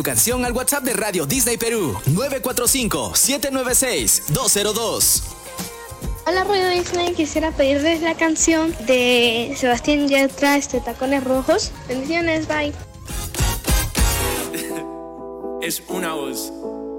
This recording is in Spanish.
Tu canción al WhatsApp de Radio Disney Perú, 945-796-202. Hola Radio Disney, quisiera pedirles la canción de Sebastián Yatra, Tacones Rojos. Bendiciones, bye. Es una voz.